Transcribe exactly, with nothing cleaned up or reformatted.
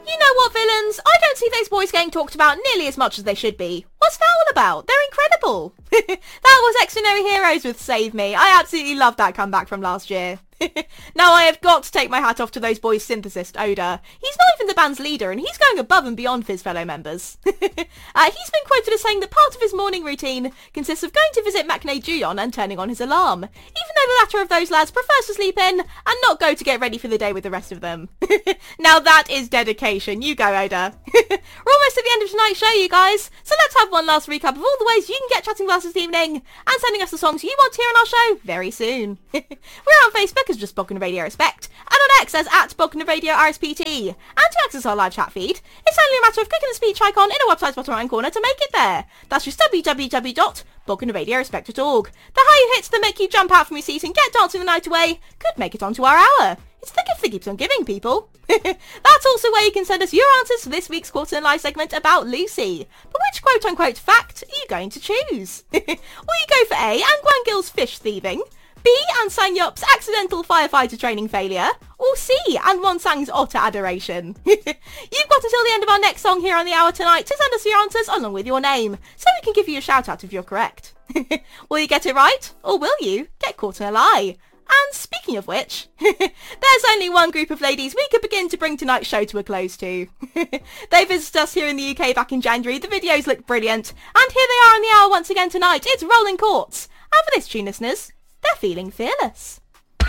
You know what, villains? I don't see those boys getting talked about nearly as much as they should be. What's that all about? They're incredible. That was Extraordinary Heroes with Save Me. I absolutely loved that comeback from last year. Now I have got to take my hat off to those boys' synthesist, Oda. He's not even the band's leader, and he's going above and beyond for his fellow members. uh, he's been quoted as saying that part of his morning routine consists of going to visit Maknae Juyeon and turning on his alarm, even though the latter of those lads prefers to sleep in and not go to get ready for the day with the rest of them. Now that is dedication. You go, Oda. We're almost at the end of tonight's show, you guys, so let's have one last recap of all the ways you can get chatting with us this evening and sending us the songs you want to hear on our show very soon. We're on Facebook as just Bogner Radio Respect, and on X as at Bogner Radio R S P T. And to access our live chat feed, it's only a matter of clicking the speech icon in our website's bottom right corner to make it there. That's just w w w dot bogner radio respect dot org. The higher hits that make you jump out from your seat and get dancing the night away could make it onto our hour. It's the gift that keeps on giving, people. That's also where you can send us your answers for this week's Quarter and Live segment about Lucy. But which quote-unquote fact are you going to choose? Will you go for A, An Gwangil's fish thieving, B, An Sang-yup's accidental firefighter training failure, or C, An Won-sang's otter adoration? You've got until the end of our next song here on the hour tonight to send us your answers along with your name, so we can give you a shout out if you're correct. Will you get it right, or will you get caught in a lie? And speaking of which, there's only one group of ladies we could begin to bring tonight's show to a close to. They visited us here in the U K back in January, the videos look brilliant, and here they are on the hour once again tonight. It's Rolling Courts, and for this tune, listeners, they're feeling fearless.